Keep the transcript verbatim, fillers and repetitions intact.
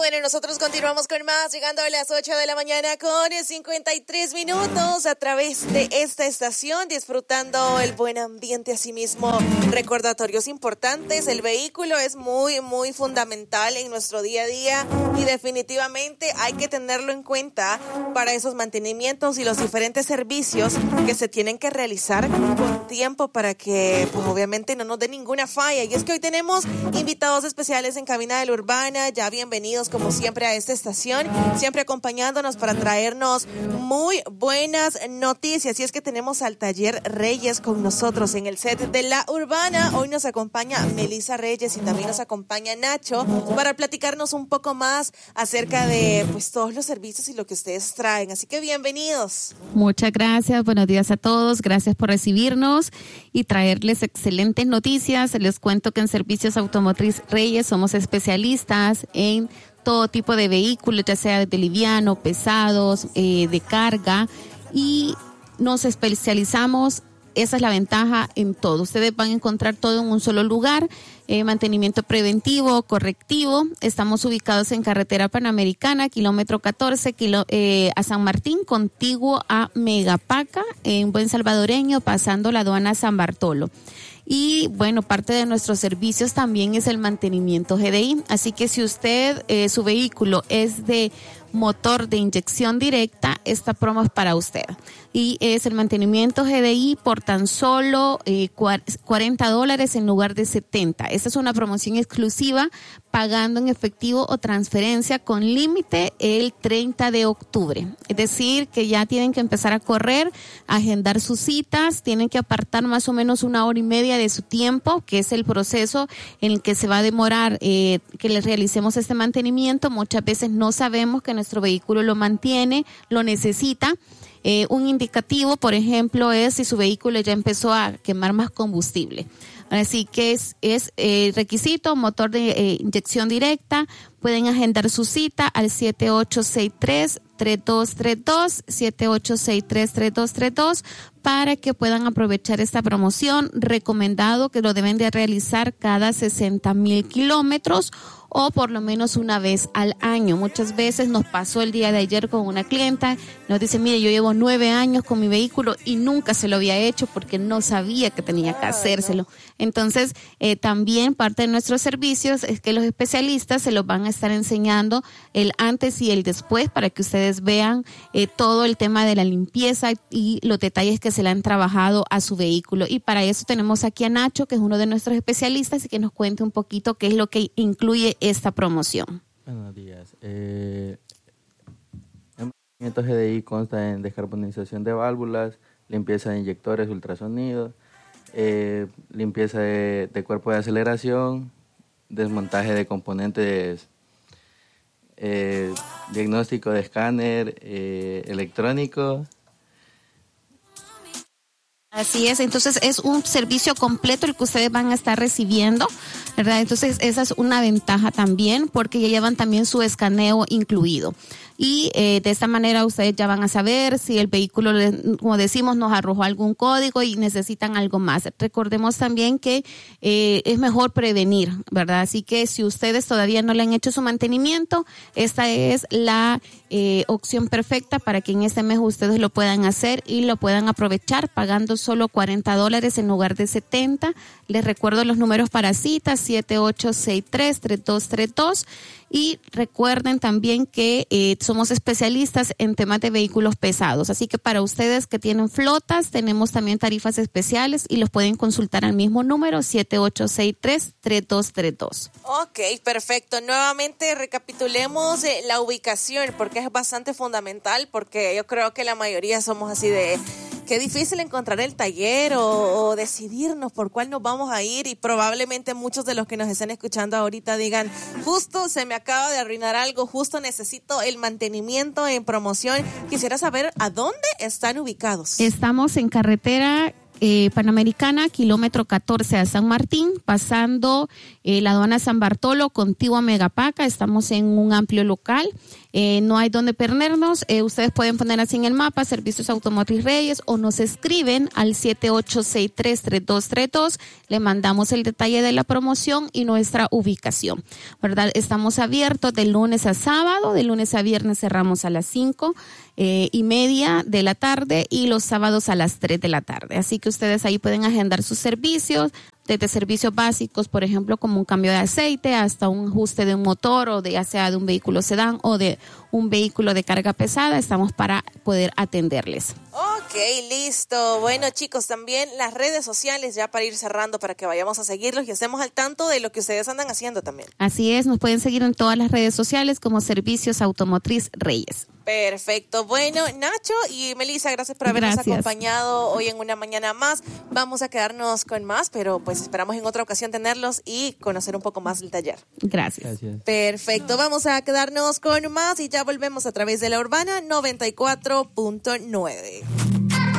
bueno, nosotros continuamos con más, llegando a las ocho de la mañana con cincuenta y tres minutos a través de esta estación, disfrutando el buen ambiente, asimismo recordatorios importantes. El vehículo es muy, muy fundamental en nuestro día a día y definitivamente hay que tenerlo en cuenta para esos mantenimientos y los diferentes servicios que se tienen que realizar con tiempo para que, pues obviamente, no nos dé ninguna falla. Y es que hoy tenemos invitados especiales en Cabina de la Urbana, ya bienvenidos como siempre a esta estación, siempre acompañándonos para traernos muy buenas noticias. Y es que tenemos al Taller Reyes con nosotros en el set de la Urbana. Hoy nos acompaña Melissa Reyes y también nos acompaña Nacho para platicarnos un poco más acerca de pues todos los servicios y lo que ustedes traen. Así que bienvenidos. Muchas gracias, buenos días a todos, gracias por recibirnos y traerles excelentes noticias. Les cuento que en Servicios Automotriz Reyes somos especialistas en todo tipo de vehículos, ya sea de liviano, pesados, eh, de carga, y nos especializamos, esa es la ventaja, en todo. Ustedes van a encontrar todo en un solo lugar, eh, mantenimiento preventivo, correctivo. Estamos ubicados en Carretera Panamericana, kilómetro catorce, kilo, eh, a San Martín, contiguo a Megapaca, en Buen Salvadoreño, pasando la aduana San Bartolo. Y bueno, parte de nuestros servicios también es el mantenimiento G D I. Así que si usted, eh, su vehículo es de motor de inyección directa, esta promo es para usted. Y es el mantenimiento G D I por tan solo eh, cuarenta dólares en lugar de setenta. Esta es una promoción exclusiva, pagando en efectivo o transferencia con límite el treinta de octubre. Es decir, que ya tienen que empezar a correr, a agendar sus citas, tienen que apartar más o menos una hora y media de su tiempo, que es el proceso en el que se va a demorar eh, que les realicemos este mantenimiento. Muchas veces no sabemos que nuestro vehículo lo mantiene, lo necesita. Eh, un indicativo, por ejemplo, es si su vehículo ya empezó a quemar más combustible. Así que es, es eh, requisito, motor de eh, inyección directa. Pueden agendar su cita al siete ocho seis tres, tres dos tres dos, siete ocho seis tres, tres dos tres dos, para que puedan aprovechar esta promoción. Recomendado que lo deben de realizar cada sesenta mil kilómetros o por lo menos una vez al año. Muchas veces nos pasó el día de ayer con una clienta, nos dice, mire, yo llevo nueve años con mi vehículo y nunca se lo había hecho porque no sabía que tenía que hacérselo. Entonces, eh, también parte de nuestros servicios es que los especialistas se los van a estar enseñando el antes y el después para que ustedes vean eh, todo el tema de la limpieza y los detalles que se le han trabajado a su vehículo. Y para eso tenemos aquí a Nacho, que es uno de nuestros especialistas, y que nos cuente un poquito qué es lo que incluye esta promoción. Buenos días. Eh, el mantenimiento G D I consta en descarbonización de válvulas, limpieza de inyectores, ultrasonido, eh, limpieza de, de cuerpo de aceleración, desmontaje de componentes, eh, diagnóstico de escáner eh, electrónico. Así es, entonces es un servicio completo el que ustedes van a estar recibiendo, ¿verdad? Entonces esa es una ventaja también, porque ya llevan también su escaneo incluido. Y eh, de esta manera ustedes ya van a saber si el vehículo, como decimos, nos arrojó algún código y necesitan algo más. Recordemos también que eh, es mejor prevenir, ¿verdad? Así que si ustedes todavía no le han hecho su mantenimiento, esta es la eh, opción perfecta para que en este mes ustedes lo puedan hacer y lo puedan aprovechar pagando solo cuarenta dólares en lugar de setenta. Les recuerdo los números para citas, siete ocho seis tres, tres dos tres dos. Y recuerden también que eh, somos especialistas en temas de vehículos pesados. Así que para ustedes que tienen flotas, tenemos también tarifas especiales y los pueden consultar al mismo número, siete ocho seis tres, tres dos tres dos. Ok, perfecto. Nuevamente recapitulemos eh, la ubicación, porque es bastante fundamental, porque yo creo que la mayoría somos así de... Qué difícil encontrar el taller o, o decidirnos por cuál nos vamos a ir, y probablemente muchos de los que nos están escuchando ahorita digan, justo se me acaba de arruinar algo, justo necesito el mantenimiento en promoción. Quisiera saber a dónde están ubicados. Estamos en carretera eh, Panamericana, kilómetro catorce a San Martín, pasando eh, la aduana San Bartolo, contigua a Megapaca. Estamos en un amplio local. Eh, no hay donde perdernos. Eh, ustedes pueden poner así en el mapa Servicios Automotriz Reyes o nos escriben al siete ocho seis tres, tres dos tres dos. Le mandamos el detalle de la promoción y nuestra ubicación, ¿verdad? Estamos abiertos de lunes a sábado, de lunes a viernes cerramos a las cinco eh, y media de la tarde y los sábados a las tres de la tarde. Así que ustedes ahí pueden agendar sus servicios, desde servicios básicos, por ejemplo, como un cambio de aceite, hasta un ajuste de un motor o de ya sea de un vehículo sedán o de un vehículo de carga pesada. Estamos para poder atenderles. Ok, listo. Bueno, chicos, también las redes sociales ya para ir cerrando, para que vayamos a seguirlos y estemos al tanto de lo que ustedes andan haciendo también. Así es, nos pueden seguir en todas las redes sociales como Servicios Automotriz Reyes. Perfecto. Bueno, Nacho y Melissa, gracias por habernos Gracias. acompañado hoy en una mañana más. Vamos a quedarnos con más, pero pues esperamos en otra ocasión tenerlos y conocer un poco más del taller. Gracias. Gracias. Perfecto. Vamos a quedarnos con más y ya volvemos a través de la Urbana noventa y cuatro punto nueve.